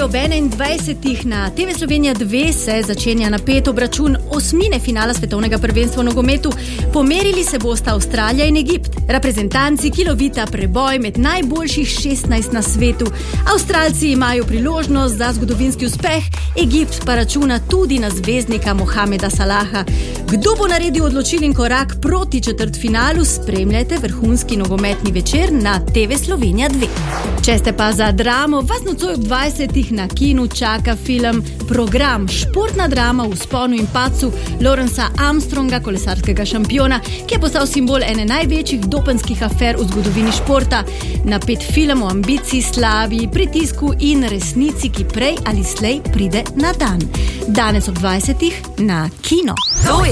ob 21. na TV Slovenija 2 se začenja napet obračun osmine finala svetovnega prvenstva v nogometu. Pomerili se bosta Avstralija in Egipt. Reprezentanci, ki lovita preboj med najboljših 16 na svetu. Avstralci imajo priložnost za zgodovinski uspeh, Egipt pa računa tudi na zvezdnika Mohameda Salaha. Kdo bo naredil odločilen korak proti četrtfinalu, spremljajte vrhunski nogometni večer na TV Slovenija 2. Če ste pa za dramo, vas nocoj ob 20. na kinu čaka film Program, športna drama v vzponu in padcu Lawrencea Armstronga, kolesarskega šampiona, ki je postal simbol ene največjih dopenskih afer v zgodovini športa. Napet film o ambiciji, slavi, pritisku in resnici, ki prej ali slej pride na dan. Danes ob 20. na kino. To je